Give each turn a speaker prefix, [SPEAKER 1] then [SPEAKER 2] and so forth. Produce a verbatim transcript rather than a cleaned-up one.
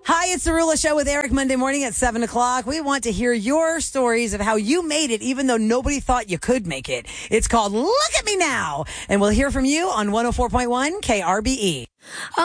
[SPEAKER 1] Hi, it's the Rula Show with Eric Monday morning at seven o'clock. We want to hear your stories of how you made it even though nobody thought you could make it. It's called Look at Me Now. And we'll hear from you on one oh four point one K R B E.